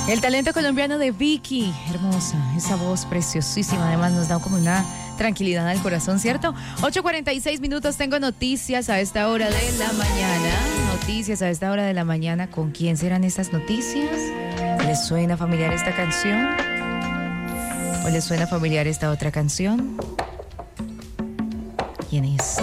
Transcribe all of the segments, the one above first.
El talento colombiano de Vicky, hermosa, esa voz preciosísima, además nos da como una tranquilidad al corazón, ¿cierto? 8:46 minutos, tengo noticias a esta hora de la mañana. Noticias a esta hora de la mañana. ¿Con quién serán estas noticias? ¿Les suena familiar esta canción? ¿O les suena familiar esta otra canción? ¿Quién es?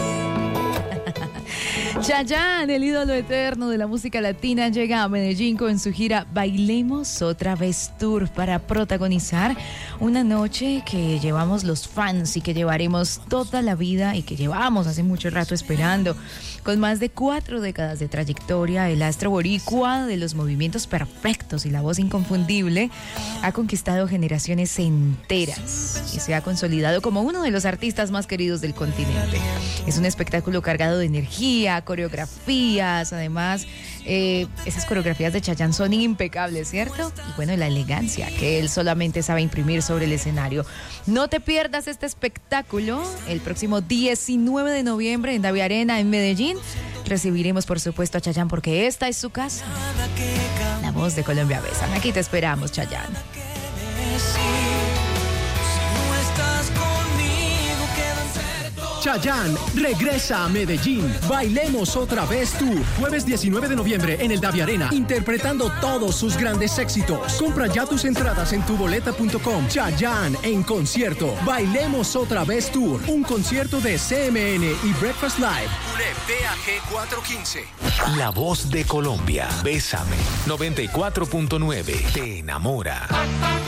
Chayanne, el ídolo eterno de la música latina, llega a Medellín con su gira Bailemos Otra Vez Tour para protagonizar una noche que llevamos los fans y que llevaremos toda la vida y que llevamos hace mucho rato esperando. Con más de 4 décadas de trayectoria, el astro boricua de los movimientos perfectos y la voz inconfundible ha conquistado generaciones enteras y se ha consolidado como uno de los artistas más queridos del continente. Es un espectáculo cargado de energía, coreografías, además esas coreografías de Chayanne son impecables, ¿cierto? Y bueno, la elegancia que él solamente sabe imprimir sobre el escenario. No te pierdas este espectáculo el próximo 19 de noviembre en Davi Arena en Medellín. Recibiremos por supuesto a Chayanne porque esta es su casa. La voz de Colombia Besan. Aquí te esperamos, Chayanne. Chayanne regresa a Medellín. Bailemos Otra Vez Tour. Jueves 19 de noviembre en el Davi Arena. Interpretando todos sus grandes éxitos. Compra ya tus entradas en tuboleta.com. Chayanne en concierto. Bailemos Otra Vez Tour. Un concierto de CMN y Breakfast Live. PAG 415. La voz de Colombia. Bésame. 94.9. Te enamora.